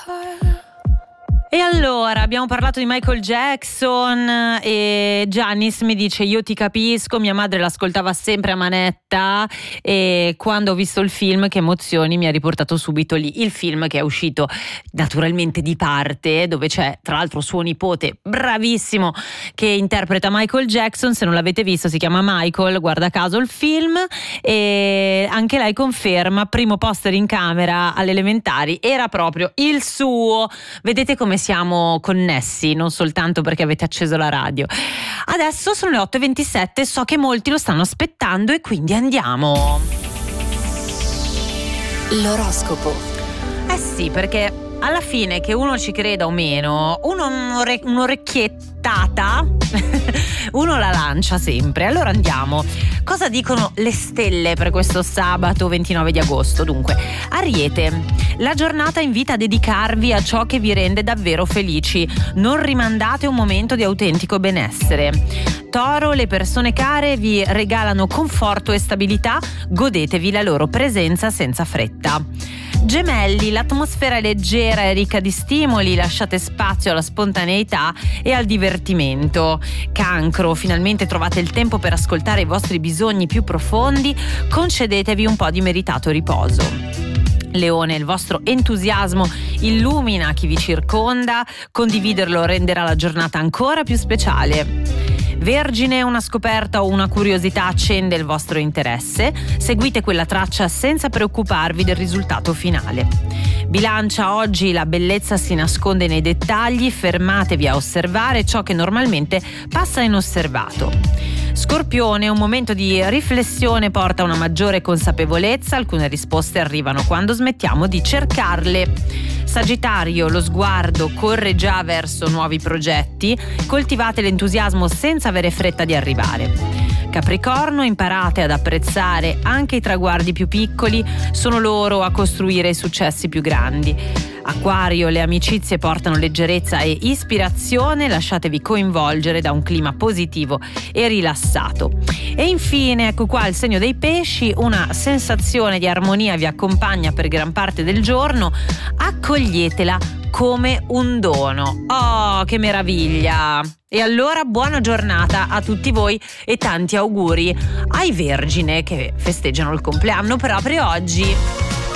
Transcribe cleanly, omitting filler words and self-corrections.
E allora abbiamo parlato di Michael Jackson e Giannis mi dice: io ti capisco, mia madre l'ascoltava sempre a manetta e quando ho visto il film, che emozioni, mi ha riportato subito lì. Il film che è uscito naturalmente di parte, dove c'è tra l'altro suo nipote bravissimo che interpreta Michael Jackson. Se non l'avete visto si chiama Michael, guarda caso il film, e anche lei conferma, primo poster in camera alle elementari era proprio il suo. Vedete come siamo connessi, non soltanto perché avete acceso la radio. Adesso sono le 8:27, so che molti lo stanno aspettando e quindi andiamo. L'oroscopo. Eh sì, perché alla fine, che uno ci creda o meno, un'orecchiettata uno la lancia sempre. Allora andiamo. Cosa dicono le stelle per questo sabato 29 di agosto? Dunque, Ariete, la giornata invita a dedicarvi a ciò che vi rende davvero felici. Non rimandate un momento di autentico benessere. Toro, le persone care vi regalano conforto e stabilità, godetevi la loro presenza senza fretta. Gemelli, l'atmosfera è leggera e ricca di stimoli, lasciate spazio alla spontaneità e al divertimento. Cancro, finalmente trovate il tempo per ascoltare i vostri bisogni più profondi, concedetevi un po' di meritato riposo. Leone, il vostro entusiasmo illumina chi vi circonda, condividerlo renderà la giornata ancora più speciale. Vergine, una scoperta o una curiosità accende il vostro interesse, seguite quella traccia senza preoccuparvi del risultato finale. Bilancia, oggi la bellezza si nasconde nei dettagli, fermatevi a osservare ciò che normalmente passa inosservato. Scorpione, un momento di riflessione porta a una maggiore consapevolezza, alcune risposte arrivano quando smettiamo di cercarle. Sagittario, lo sguardo corre già verso nuovi progetti, coltivate l'entusiasmo senza avere fretta di arrivare. Capricorno, imparate ad apprezzare anche i traguardi più piccoli, sono loro a costruire i successi più grandi. Acquario, le amicizie portano leggerezza e ispirazione, lasciatevi coinvolgere da un clima positivo e rilassato. E infine, ecco qua il segno dei pesci, una sensazione di armonia vi accompagna per gran parte del giorno, accoglietela come un dono. Oh, che meraviglia! E allora buona giornata a tutti voi e tanti auguri ai Vergine che festeggiano il compleanno proprio oggi.